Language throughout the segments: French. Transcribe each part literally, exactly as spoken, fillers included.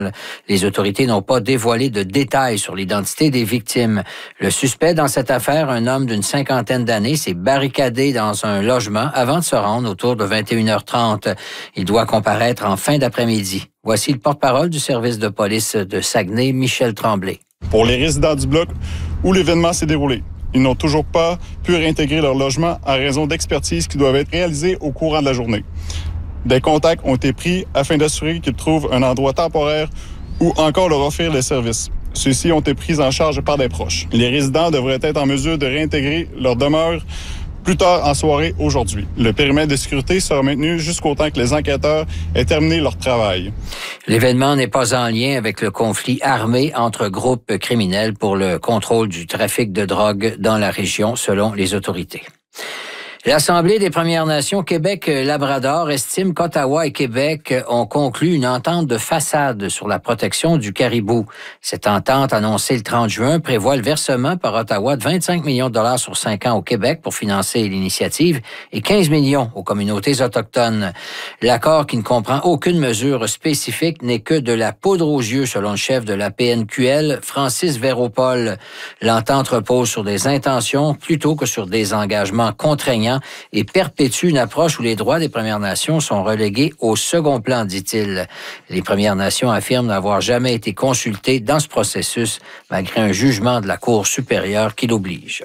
Les autorités n'ont pas dévoilé de détails sur l'identité des victimes. Le suspect dans cette affaire, un homme d'une cinquantaine d'années, s'est barricadé dans un logement avant de se rendre autour de vingt et une heures trente. Il doit comparaître en fin d'après-midi. Voici le porte-parole du service de police de Saguenay, Michel Tremblay. Pour les résidents du bloc où l'événement s'est déroulé, ils n'ont toujours pas pu réintégrer leur logement à raison d'expertises qui doivent être réalisées au courant de la journée. Des contacts ont été pris afin d'assurer qu'ils trouvent un endroit temporaire ou encore leur offrir les services. Ceux-ci ont été pris en charge par des proches. Les résidents devraient être en mesure de réintégrer leur demeure plus tard en soirée aujourd'hui. Le périmètre de sécurité sera maintenu jusqu'au temps que les enquêteurs aient terminé leur travail. L'événement n'est pas en lien avec le conflit armé entre groupes criminels pour le contrôle du trafic de drogue dans la région, selon les autorités. L'Assemblée des Premières Nations Québec-Labrador estime qu'Ottawa et Québec ont conclu une entente de façade sur la protection du caribou. Cette entente, annoncée le trente juin, prévoit le versement par Ottawa de vingt-cinq millions de dollars sur cinq ans au Québec pour financer l'initiative et quinze millions aux communautés autochtones. L'accord, qui ne comprend aucune mesure spécifique, n'est que de la poudre aux yeux, selon le chef de la P N Q L, Francis Véropol. L'entente repose sur des intentions plutôt que sur des engagements contraignants et perpétue une approche où les droits des Premières Nations sont relégués au second plan, dit-il. Les Premières Nations affirment n'avoir jamais été consultées dans ce processus, malgré un jugement de la Cour supérieure qui l'oblige.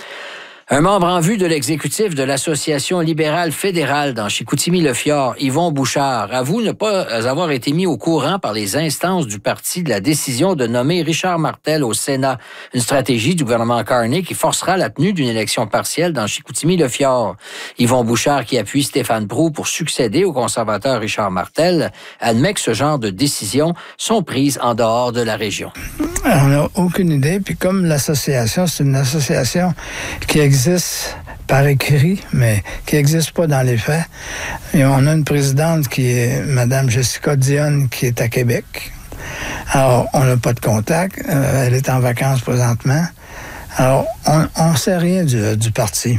Un membre en vue de l'exécutif de l'Association libérale fédérale dans Chicoutimi-le-Fjord, Yvon Bouchard, avoue ne pas avoir été mis au courant par les instances du parti de la décision de nommer Richard Martel au Sénat, une stratégie du gouvernement Carney qui forcera la tenue d'une élection partielle dans Chicoutimi-le-Fjord. Yvon Bouchard, qui appuie Stéphane Proulx pour succéder au conservateur Richard Martel, admet que ce genre de décisions sont prises en dehors de la région. On n'a aucune idée, puis comme l'association, c'est une association qui existe par écrit, mais qui n'existe pas dans les faits. Et on a une présidente qui est Mme Jessica Dionne, qui est à Québec. Alors, on n'a pas de contact. Euh, elle est en vacances présentement. Alors, on ne sait rien du, du parti.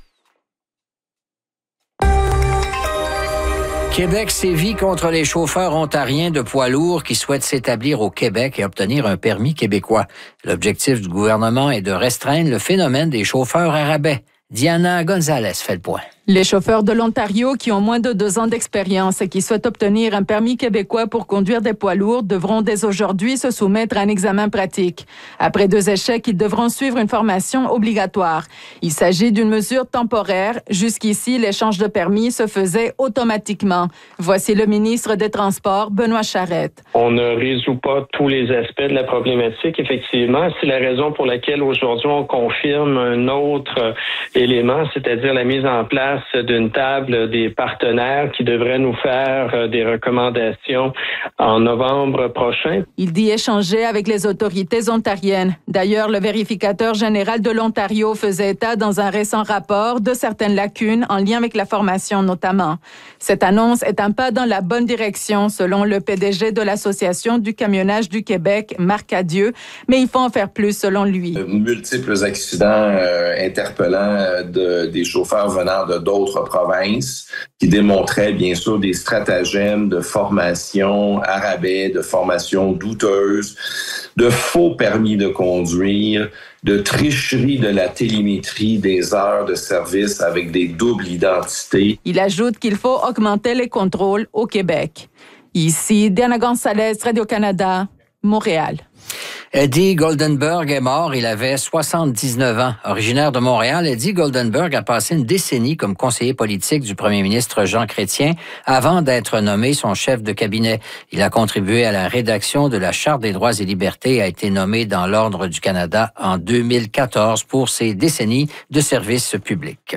Québec sévit contre les chauffeurs ontariens de poids lourds qui souhaitent s'établir au Québec et obtenir un permis québécois. L'objectif du gouvernement est de restreindre le phénomène des chauffeurs à rabais. Diana Gonzalez fait le point. Les chauffeurs de l'Ontario qui ont moins de deux ans d'expérience et qui souhaitent obtenir un permis québécois pour conduire des poids lourds devront dès aujourd'hui se soumettre à un examen pratique. Après deux échecs, ils devront suivre une formation obligatoire. Il s'agit d'une mesure temporaire. Jusqu'ici, l'échange de permis se faisait automatiquement. Voici le ministre des Transports, Benoît Charette. On ne résout pas tous les aspects de la problématique, effectivement. C'est la raison pour laquelle aujourd'hui on confirme un autre élément, c'est-à-dire la mise en place d'une table des partenaires qui devrait nous faire des recommandations en novembre prochain. Il dit échanger avec les autorités ontariennes. D'ailleurs, le vérificateur général de l'Ontario faisait état dans un récent rapport de certaines lacunes en lien avec la formation notamment. Cette annonce est un pas dans la bonne direction selon le P D G de l'Association du camionnage du Québec, Marc Adieu, mais il faut en faire plus selon lui. Multiples accidents euh, interpellants de, des chauffeurs venant de d'autres provinces qui démontraient bien sûr des stratagèmes de formation à rabais, de formation douteuse, de faux permis de conduire, de tricherie de la télémétrie des heures de service avec des doubles identités. Il ajoute qu'il faut augmenter les contrôles au Québec. Ici, Diana Gonzalez, Radio-Canada, Montréal. Eddie Goldenberg est mort, il avait soixante-dix-neuf ans. Originaire de Montréal, Eddie Goldenberg a passé une décennie comme conseiller politique du premier ministre Jean Chrétien avant d'être nommé son chef de cabinet. Il a contribué à la rédaction de la Charte des droits et libertés et a été nommé dans l'Ordre du Canada en deux mille quatorze pour ses décennies de service public.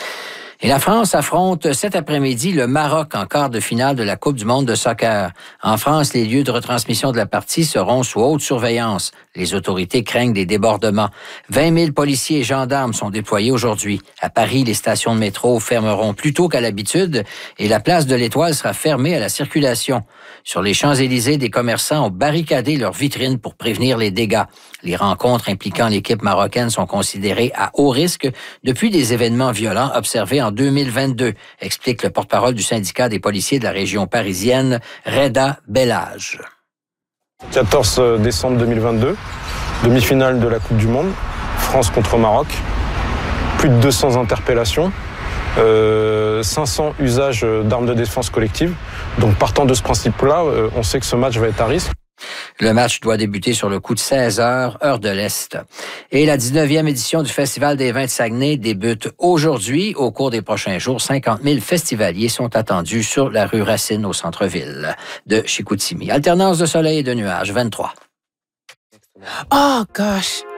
Et la France affronte cet après-midi le Maroc en quart de finale de la Coupe du monde de soccer. En France, les lieux de retransmission de la partie seront sous haute surveillance. Les autorités craignent des débordements. vingt mille policiers et gendarmes sont déployés aujourd'hui. À Paris, les stations de métro fermeront plus tôt qu'à l'habitude et la place de l'Étoile sera fermée à la circulation. Sur les Champs-Élysées, des commerçants ont barricadé leurs vitrines pour prévenir les dégâts. Les rencontres impliquant l'équipe marocaine sont considérées à haut risque depuis des événements violents observés en deux mille vingt-deux, explique le porte-parole du syndicat des policiers de la région parisienne, Reda Bellage. quatorze décembre deux mille vingt-deux, demi-finale de la Coupe du Monde, France contre Maroc. Plus de deux cents interpellations, euh, cinq cents usages d'armes de défense collective. Donc partant de ce principe-là, euh, on sait que ce match va être à risque. Le match doit débuter sur le coup de seize heures, heure de l'Est. Et la dix-neuvième édition du Festival des vins de Saguenay débute aujourd'hui. Au cours des prochains jours, cinquante mille festivaliers sont attendus sur la rue Racine au centre-ville de Chicoutimi. Alternance de soleil et de nuages, vingt-trois. Oh gosh,